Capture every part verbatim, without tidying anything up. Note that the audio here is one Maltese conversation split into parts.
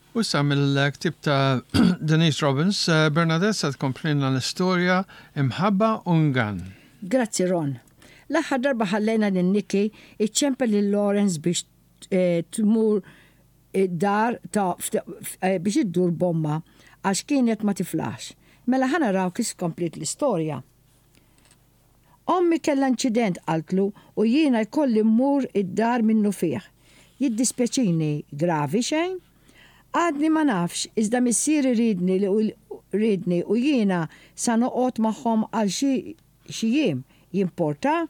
U sa mill-ktib ta' Denise Robbins, Bernadette sa tkomplina l-istorja imħabba ungan. Grazzi Ron. L-aħħar darba ħallejna lin-Nikki iċċempel lil Lawrence biex tmur dar ta' biex iddur bomma għax kienet ma tiflax. Mela ħana raw kif komplit l-istorja. Ommi kella inċident qaltlu u jiena jkolli mmur id-dar minnu fih. Jiddispjaċini gravi xejn? Għadni ma nafx, iżda missieri ridni ridni u jiena sa noqgħod magħhom għal xi jiem jimporta?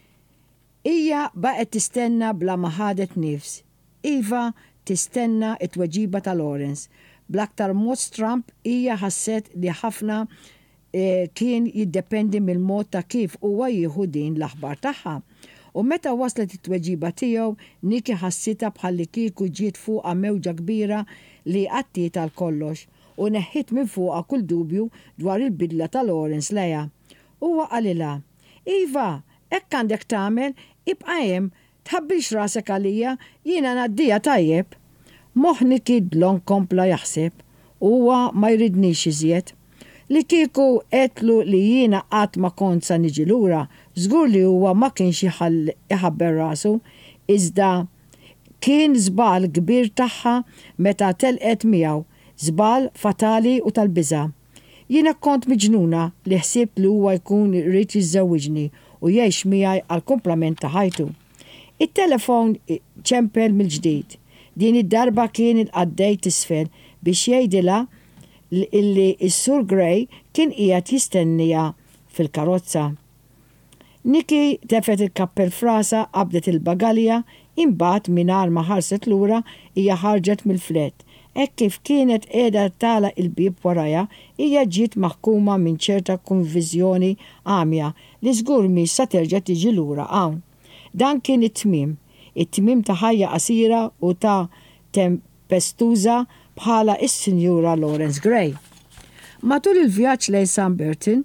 Ija baqgħet tistenna bla ma ħadet nifs. Iva tistenna it-tweġiba ta' Lawrence. Bl-aktar mod Trump hija ħasset li ħafna eh, kien jiddependi mill-mod ta' kif huwa jieħu din l-aħbar tagħha. U meta waslet it-tweġiba tiegħu, Nikki ħassita bħalli kieku ġiet fuqha mewġa kbira li qattiet għal kollox u neħħit minn fuqha kull dubju dwar il-bidla ta' Lawrence leja. Huwa qalilha, Iva, hekk għandek tagħmel, ibqa' hemm, tħabbilx rasek għalija, jiena ngħaddija tajjeb. Moħħ Nikki dlon kompla jaħseb, huwa ma jridnix iżjed. Li kieku qedlu li jiena qatt ma kont sa niġi lura, żgur li huwa ma kienx iħabber rasu, iżda kien żball kbir tagħha meta telqet miegħu, żball fatali u tal-biża'. Jiena kont miġnuna li ħsibt li huwa jkun irid jiżżewwiġni u jgħix miegħi għal kumplament ta' ħajtu. It-telefon ċempel mill-ġdid. Din id-darba kien il-qaddej tisfel biex jgħidilha illi s-Sur Gray kien qiegħed jistennija fil-karozza. Nikki tefet il-kappell frasa qabdet il-bagalja imbagħad mingħajr ma ħarset lura hija ħarġet mill-flet. Hekk kif kienet qiegħda tala il-bib warajha hija ġiet maħkuma minn ċerta konfiżjoni għamja li żgur mhix sa terġa' tiġi lura hawn. Dan kien it-tmiem, it-tmiem ta' ħajja qasira u ta' tempestuża bħala is-Sinjura Lawrence Gray. Matul il-vjaġġ lejn San Bertin,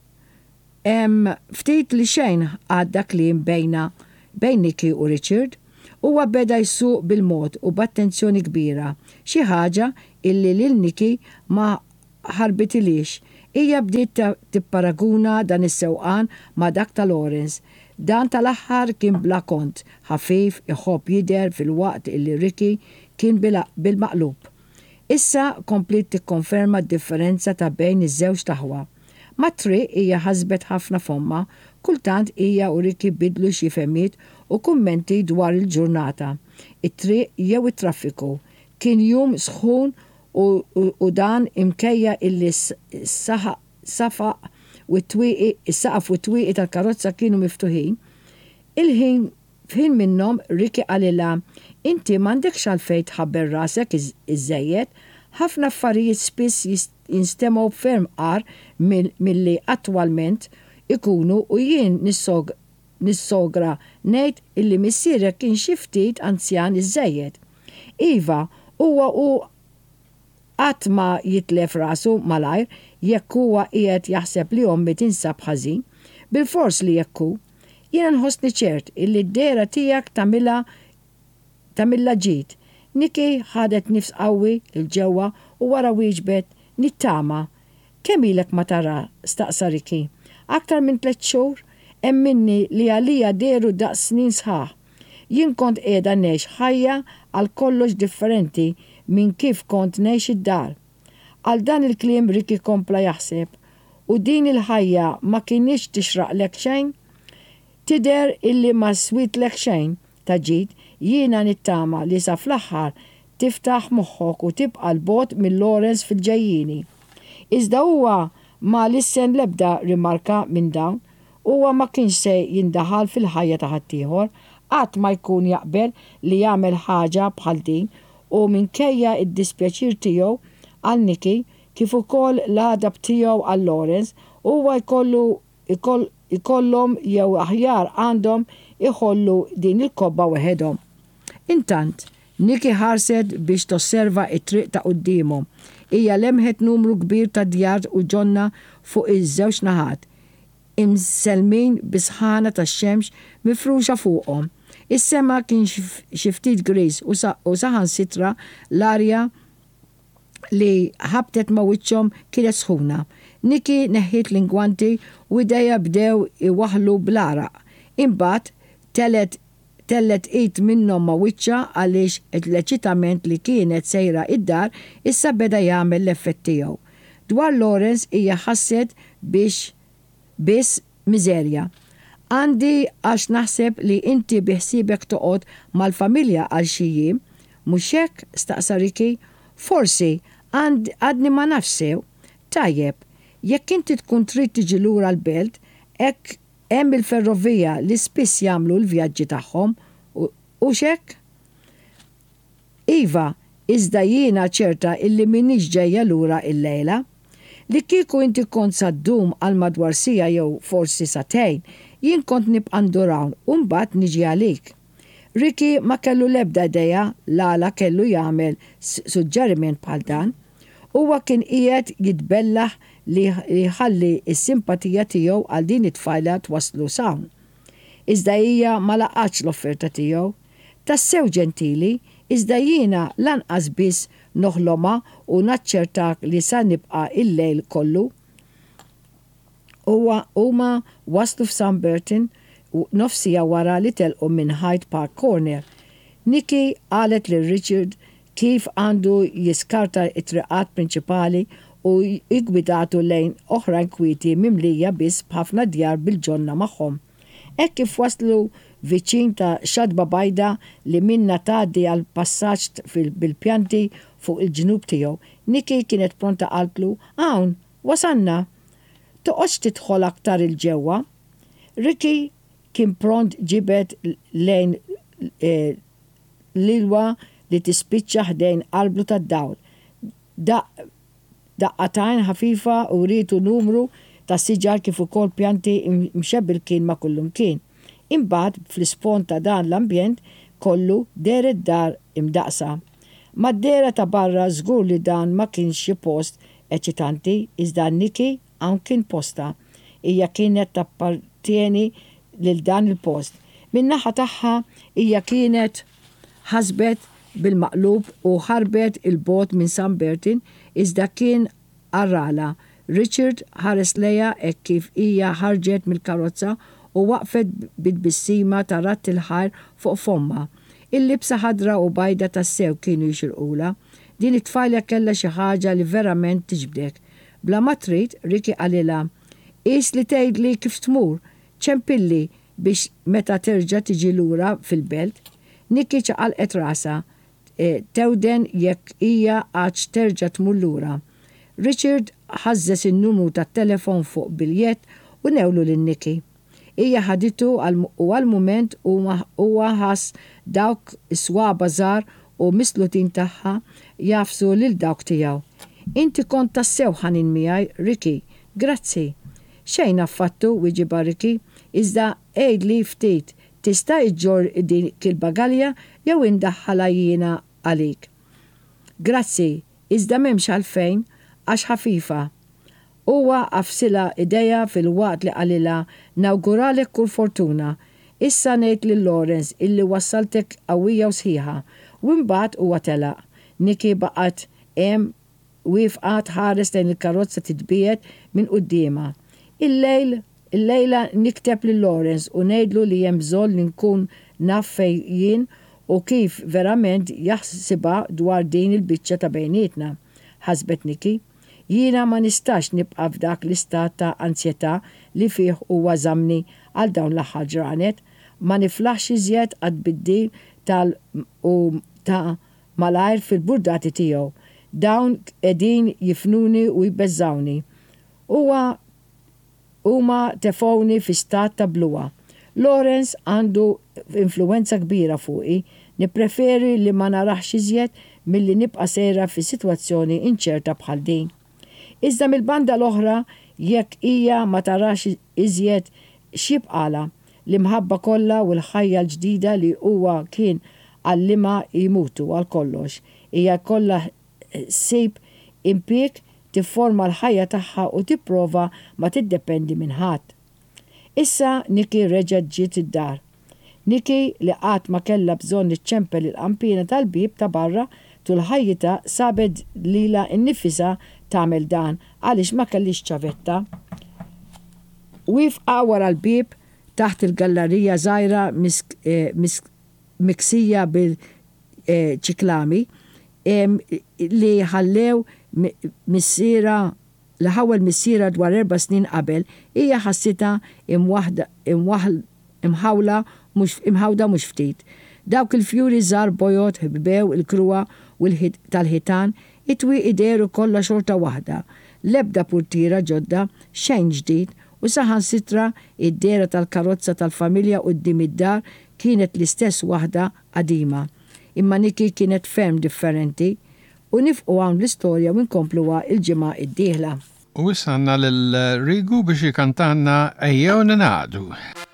hemm ftit li xejn għadda kliem bejna bejn Nikki u Richard, huwa beda jsuq bil-mod u b'attenzjoni kbira, xi ħaġa illi lil Nikki ma ħarbitilix. Hija bdiet tipparaguna dan is-sewqan ma' dak ta' Lawrence. Dan tal-aħħar kien bla kont, ħafif iħobb jidher fil-waqt illi Ricky kien bil-maqlub. Issa komplit tikkonferma d-differenza ta' bejn iż-żewġ taħwa. Ma' triq hija ħasbet ħafna fomma, kultant hija u Ricky bidlu xi femiet u kummenti dwar il-ġurnata. It-triq jew it-traffiku. Kien jum sħun u, u, u dan imkejja illi safaq u t-twieqi, is-saqaf u t-twieqi tal-karozza kienu miftuħin. Il-ħin f'ħin minnhom Ricky qalilha, inti m'għandekx għalfejn tħabber rasek iż-żejjed, ħafna affarijiet spiss jinstemaw ferm qar milli attwalment ikunu u jien nissogra ngħid illi missierek kien xi ftit anzjan iż-żejjed. Iva, huwa u qatt ma jitlef rasu malajr jekk huwa qiegħed jaħseb li ommi tinsab ħażin, bil-fors li jekk hu. Jiena nħossni ċert illi d-dera tiegħek tagħmilha tagħmilha ġid. Nikki ħadet nifs qawwi il-ġewwa u wara wieġbet nittama. Kemm ilek ma tara staqsa Ricky? Aktar minn tliet xhur, hemm minni li għalija deru daqs snin sħaħ. Jien kont qiegħda ngħix ħajja għal kollox differenti minn kif kont ngħix id-dar. Għal dan il-kliem Ricky kompla jaħseb u din il-ħajja ma kienx tixraqlek xejn? Tidher illi ma switlek xejn ta' ġid, jiena nittama li sa fl-aħħar tiftaħ moħħok u tibqa' l-bot minn Lawrence fil-ġejjieni. Iżda huwa ma lissen l-ebda rimarka minn dawn, huwa ma kienx se jindaħal fil-ħajja ta' ħaddieħor, qatt ma jkun jaqbel li jagħmel ħaġa bħal din u minkejja id-dispjaċir tiegħu għal Nikki kif ukoll l-għadab tiegħu għal Lawrence huwa jkollu ikoll ikollhom jew aħjar għandhom iħollu din il-kobba weħedhom. Intant, Nikki ħarset biex tosserva it-triq ta' qudiemhom. Hija lemħet numru kbir ta' djar u ġonna fuq iż-żewġ naħat, imselmin bisħana tax-xemx mifruxa fuqhom. Is-sema kien xi ftit griż u saħansitra l-arja li ħabtet ma' wiċċhom kienet sħuna. Nikki neħħit l-ingwanti u idejja bdew iwaħlu bl-araq. Imbagħad telet tellet id minnhom ma' wiċċa għaliex il-leċitament li kienet sejra id-dar issa beda jagħmel l-effett tiegħu. Dwar Lawrence hija ħasset biex biss miżerja. Għandi għax naħseb li inti biħsibek toqgħod mal-familja għal xi jiem, mhux hekk? Staqsa Ricky. Forsi għadni ma nafsew. Tajjeb, jekk inti tkun trid tiġi lura l-belt, hekk hemm il-ferrovija li spiss jagħmlu l-vjaġġi tagħhom u x'hekk? Iva, iżda jiena ċerta illi minix ġejja lura il-lejla. Li kieku inti kont saddum għal madwar sija jew forsi satejn, jien kont nibqa' ndurawn u mbagħad niġi għalik. Ricky ma kellu lebda idea l-għala kellu jagħmel suġġeriment bħal dan. Huwa kien qiegħed jitbellaħ li jħalli s-simpatija tiegħu għal din it-tfajla twaslu sawn. Iżda hija ma laqatx l-offerta tiegħu. Tassew ġentili, iżda jiena lanqas biss noħloma u naċċertak li sa nibqa' il-lejl kollu. Huwa huma waslu f'San Bertin u nofsija wara li telqu minn Hyde Park Corner. Nikki qalet lil Richard kif għandu jiskarta it-triqat prinċipali u jgwidatu lejn oħrajn kwieti mimlija biss b'ħafna djar bil-ġonna magħhom. Hekk kif waslu viċin ta' xadba bajda li minna tgħaddi għal passaġġ bil-pjanti fuq il-ġnub tiegħu. Nikki kienet pronta qaltlu, hawn, wasanna. Toqgħodx tidħol aktar il-ġewwa. Ricky kien pront ġibet lejn eh, l-ilwa li tispiċċa ħdejn qalblu tad-dawl. Daqqatajn ħafifa u rritu numru ta' siġar kif ukoll pjanti mxebbil kien ma' kullum kien. Imbagħad fl-ispont ta' dan l-ambjent kollu deret dar imdaqsa. Mad-dera ta' barra żgur li dan ma kienx xi post eċitanti, iżda Nikki hawn kien posta. Hija kienet tappartieni lil dan il-post. Min-naħa tagħha hija kienet ħasbet bil-maqlub u ħarbet il-bot minn San Bertin iżda kien arrala. Richard ħares leja hekk kif hija ħarġet mill-karozza u waqfet bid-bissima ta' ratt il-ħajr fuq fomma. Il-libsa ħadra u bajda tas-sew kienu jixirqula. Din it-tfajla kellha xi ħaġa li verament tiġbdek. Bla ma trid Ricky qalilha, qis li tgħidli kif tmur, ċempilli biex meta terġa' tiġi lura fil-belt. Nikki ċaqalqet rasa, e, tewden jekk hija għadx terġa' tmur lura. Richard ħażżes in-numru tat-telefon fuq biljett u newlu lin Nikki. Hija ħaditu u għal-mument huwa ħass dawk is-swaba żgħar u mislutin tagħha jafsu lil dawk tiegħu. Inti kont tassew ħanin miegħi, Ricky, grazzi. Xejn affattu wieġiba Ricky, iżda għejdli ftit tista' iġġor dik il-bagalja jew indaħħalha jiena għalik. Grazzi, iżda m'hemmx għalfejn għax ħafifa. Huwa għafsila ideja fil-waqt li qalilha nawguralek kull fortuna. Issa ngħid lil Lawrence illi wassaltek qawwija u sħiħa u mbagħad huwa telaq. Nikki baqgħet hemm wifqa tħares lejn il-karozza titbiet minn qudiema. Il-lejl il-lejla nikteb lil Lawrence u ngħidlu li hemm bżonn li nkun naf fejn jien u kif verament jaħsibha dwar din il-biċċa ta' bejnietna. Ħasbet Nikki. Jiena ma nistax nibqa' f'dak l-istat ta' ansjetà li fih huwa żammni għal dawn l-aħħar ġranet, ma niflaħx iżjed għad biddil tal u ta' malajr fil-burdati tiegħu. Dawn qegħdin jifnuni u jbeżżawni. Huwa huma tefowni fi stat ta' bluwa. Lawrence għandu influenza kbira fuqi, nippreferi li ma naraħx iżjed milli nibqa' sejra fi sitwazzjoni inċerta bħal din. Iżda mill-banda l-oħra jekk hija ma tarax iżjed xibqala li mħabba kollha u l-ħajja l-ġdida li huwa kien għallima jmutu għal kollox. Hija kollha sib impik tifforma l-ħajja tagħha u tipprova ma tiddependi minn ħadd. Issa Nikki reġgħet ġiet id-dar. Nikki li qatt ma kellha bżonn iċċempel il-qampina tal-bib ta' barra tul ħajjita sabed lila innifisa tagħmel dan għaliex ma kellix ċavetta. Wifqa wara l-bib taħt il-gallerija żgħira miksija bil-ċiklami li ħallew missiera li ħawel missiera dwar erba' snin qabel hija ħassita imwaħda imħawla mhux imħawda mhux ftit. Dawk il-fjuri żgħar bojot ħbibew il-krua u tal-ħitan itwi ideru kollha xorta waħda. L-ebda purtira ġodda xejn ġdid u saħansitra id-dera tal-karozza tal-familja quddiem id-dar kienet l-istess waħda qadima. Imma Nikki kienet ferm differenti u nifqu hawn l-istorja u nkompluha il-ġimgħa id-dieħla. U issa għandna lil Rigu biex jikantanna ejjew ninaqdu.